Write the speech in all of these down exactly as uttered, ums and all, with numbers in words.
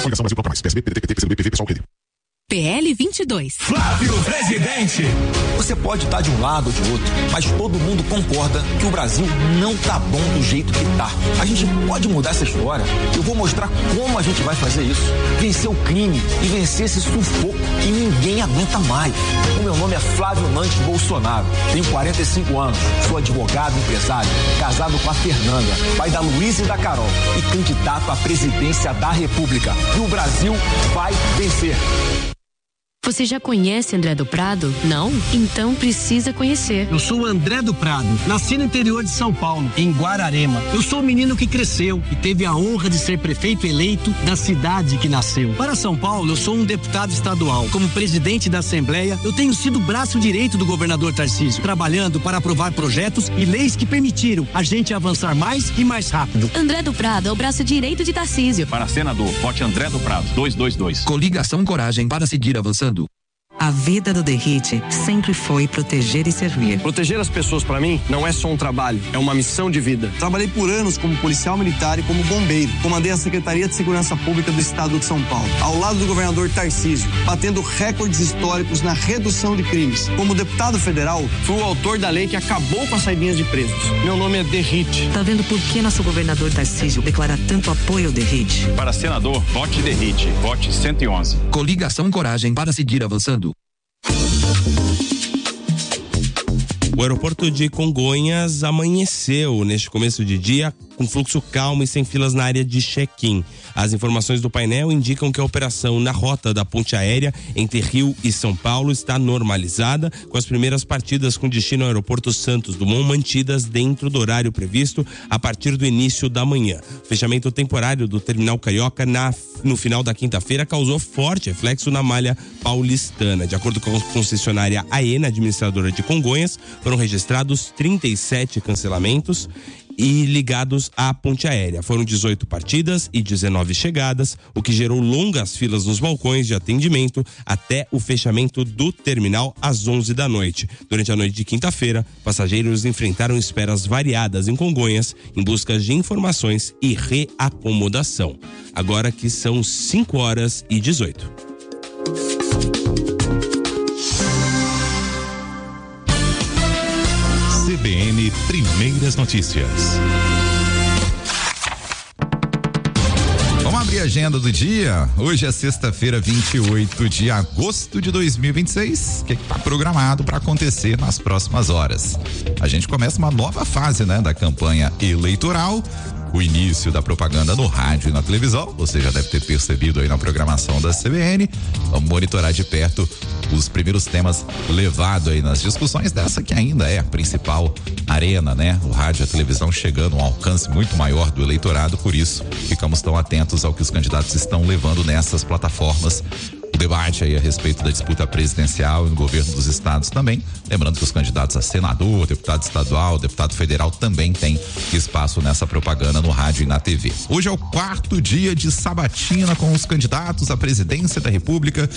Coligação Brasil Pró Mais. P S B, P D T, P T, P C do B, P V, Pessoal, Rede. P L vinte e dois. Flávio Presidente. Você pode estar de um lado ou de outro, mas todo mundo concorda que o Brasil não tá bom do jeito que tá. A gente pode mudar essa história. Eu vou mostrar como a gente vai fazer isso. Vencer o crime e vencer esse sufoco que ninguém aguenta mais. O meu nome é Flávio Nantes Bolsonaro. Tenho quarenta e cinco anos. Sou advogado, empresário, casado com a Fernanda, pai da Luísa e da Carol e candidato à presidência da República. E o Brasil vai vencer. Você já conhece André do Prado? Não? Então precisa conhecer. Eu sou o André do Prado, nasci no interior de São Paulo, em Guararema. Eu sou o menino que cresceu e teve a honra de ser prefeito eleito da cidade que nasceu. Para São Paulo, eu sou um deputado estadual. Como presidente da Assembleia, eu tenho sido o braço direito do governador Tarcísio, trabalhando para aprovar projetos e leis que permitiram a gente avançar mais e mais rápido. André do Prado é o braço direito de Tarcísio. Para senador, vote André do Prado, dois dois dois. Coligação Coragem para seguir avançando. A vida do DERRIT sempre foi proteger e servir. Proteger as pessoas, para mim, não é só um trabalho, é uma missão de vida. Trabalhei por anos como policial militar e como bombeiro. Comandei a Secretaria de Segurança Pública do Estado de São Paulo, ao lado do governador Tarcísio, batendo recordes históricos na redução de crimes. Como deputado federal, fui o autor da lei que acabou com as saidinhas de presos. Meu nome é DERRIT. Tá vendo por que nosso governador Tarcísio declara tanto apoio ao DERRIT? Para senador, vote DERRIT, vote cento e onze. Coligação Coragem para seguir avançando. O aeroporto de Congonhas amanheceu neste começo de dia com fluxo calmo e sem filas na área de check-in. As informações do painel indicam que a operação na rota da ponte aérea entre Rio e São Paulo está normalizada, com as primeiras partidas com destino ao aeroporto Santos Dumont mantidas dentro do horário previsto a partir do início da manhã. O fechamento temporário do terminal Carioca na, no final da quinta-feira causou forte reflexo na malha paulistana. De acordo com a concessionária AENA, administradora de Congonhas, foram registrados trinta e sete cancelamentos e ligados à ponte aérea. Foram dezoito partidas e dezenove chegadas, o que gerou longas filas nos balcões de atendimento até o fechamento do terminal às onze da noite. Durante a noite de quinta-feira, passageiros enfrentaram esperas variadas em Congonhas em busca de informações e reacomodação. Agora que são cinco horas e dezoito. C B N Primeiras Notícias. Vamos abrir a agenda do dia. Hoje é sexta-feira, vinte e oito de agosto de dois mil e vinte e seis. O que está programado para acontecer nas próximas horas? A gente começa uma nova fase, né, da campanha eleitoral. O início da propaganda no rádio e na televisão, você já deve ter percebido aí na programação da C B N. Vamos monitorar de perto os primeiros temas levados aí nas discussões dessa que ainda é a principal arena, né? O rádio e a televisão chegando a um alcance muito maior do eleitorado, por isso ficamos tão atentos ao que os candidatos estão levando nessas plataformas. O debate aí a respeito da disputa presidencial e no governo dos estados também. Lembrando que os candidatos a senador, deputado estadual, deputado federal também têm espaço nessa propaganda no rádio e na T V. Hoje é o quarto dia de sabatina com os candidatos à presidência da República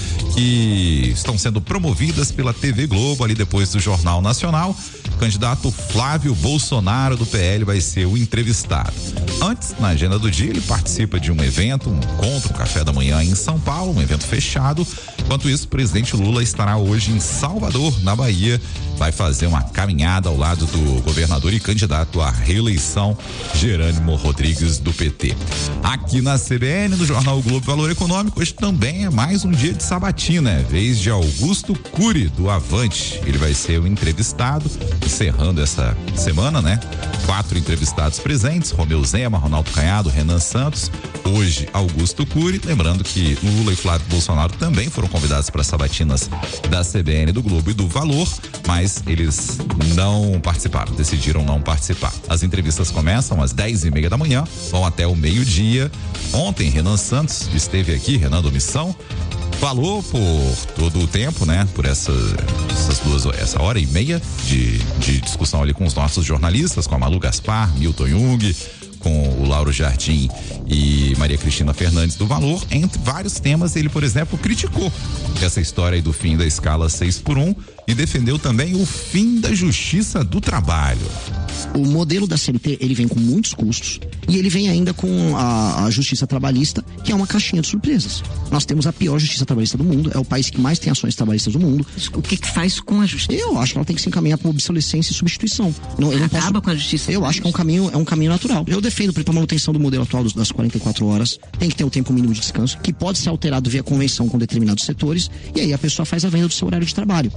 que estão sendo promovidas pela T V Globo ali depois do Jornal Nacional. O candidato Flávio Bolsonaro do P L vai ser o entrevistado. Antes, na agenda do dia, ele participa de um evento, um encontro, um café da manhã em São Paulo, um evento fechado. Enquanto isso, o presidente Lula estará hoje em Salvador, na Bahia, vai fazer uma caminhada ao lado do governador e candidato à reeleição, Jerônimo Rodrigues, do P T. Aqui na C B N, no Jornal o Globo Valor Econômico, hoje também é mais um dia de sabatina, é vez de Augusto Cury, do Avante. Ele vai ser o entrevistado, encerrando essa semana, né? Quatro entrevistados presentes, Romeu Zema, Ronaldo Caiado, Renan Santos. Hoje, Augusto Cury. Lembrando que Lula e Flávio Bolsonaro também foram convidados para as sabatinas da C B N, do Globo e do Valor, mas eles não participaram, decidiram não participar. As entrevistas começam às dez e meia da manhã, vão até o meio-dia. Ontem, Renan Santos esteve aqui, Renan do Missão, falou por todo o tempo, né? Por essa, essas duas, essa hora e meia de, de discussão ali com os nossos jornalistas, com a Malu Gaspar, Milton Jung, com o Lauro Jardim e Maria Cristina Fernandes do Valor. Entre vários temas, ele, por exemplo, criticou essa história aí do fim da escala seis por um e defendeu também o fim da justiça do trabalho. O modelo da C L T, ele vem com muitos custos e ele vem ainda com a, a justiça trabalhista, que é uma caixinha de surpresas. Nós temos a pior justiça trabalhista do mundo, é o país que mais tem ações trabalhistas do mundo. O que que faz com a justiça? Eu acho que ela tem que se encaminhar para obsolescência e substituição. Não, eu não Acaba posso... com a justiça? Eu acho que é um caminho, é um caminho natural. Eu defendo para a manutenção do modelo atual das quarenta e quatro horas, tem que ter o tempo mínimo de descanso, que pode ser alterado via convenção com determinados setores, e aí a pessoa faz a venda do seu horário de trabalho.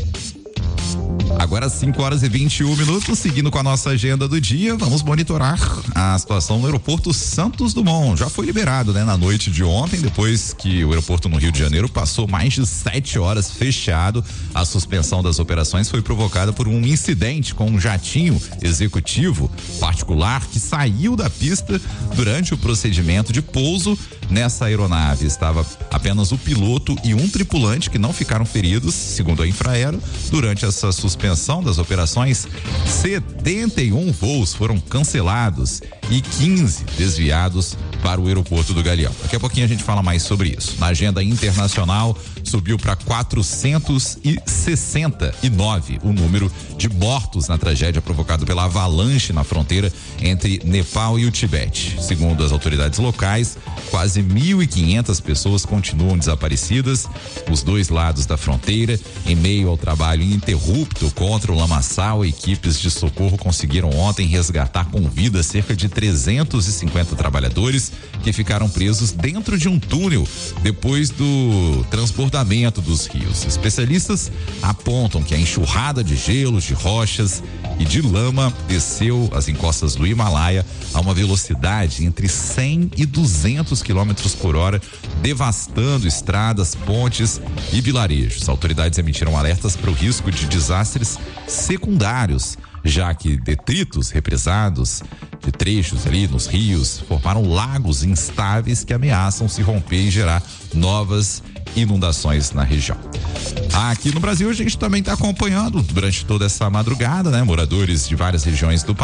Agora cinco horas e vinte e um minutos, seguindo com a nossa agenda do dia, vamos monitorar a situação no aeroporto Santos Dumont. Já foi liberado, né, na noite de ontem, depois que o aeroporto no Rio de Janeiro passou mais de sete horas fechado. A suspensão das operações foi provocada por um incidente com um jatinho executivo particular que saiu da pista durante o procedimento de pouso. Nessa aeronave estava apenas o piloto e um tripulante que não ficaram feridos, segundo a Infraero. Durante essa suspensão das operações, setenta e um voos foram cancelados e quinze desviados para o aeroporto do Galeão. Daqui a pouquinho a gente fala mais sobre isso. Na agenda internacional, subiu para quatrocentos e sessenta e nove o número de mortos na tragédia provocada pela avalanche na fronteira entre Nepal e o Tibete. Segundo as autoridades locais, quase mil e quinhentas pessoas continuam desaparecidas. Os dois lados da fronteira, em meio ao trabalho ininterrupto contra o lamaçal, equipes de socorro conseguiram ontem resgatar com vida cerca de trezentos e cinquenta trabalhadores que ficaram presos dentro de um túnel depois do transbordamento dos rios. Especialistas apontam que a enxurrada de gelos, de rochas e de lama desceu as encostas do Himalaia a uma velocidade entre cem e duzentos quilômetros por hora, devastando estradas, pontes e vilarejos. Autoridades emitiram alertas para o risco de desastres secundários, já que detritos represados de trechos ali nos rios formaram lagos instáveis que ameaçam se romper e gerar novas inundações na região. Aqui no Brasil a gente também está acompanhando durante toda essa madrugada, né? Moradores de várias regiões do país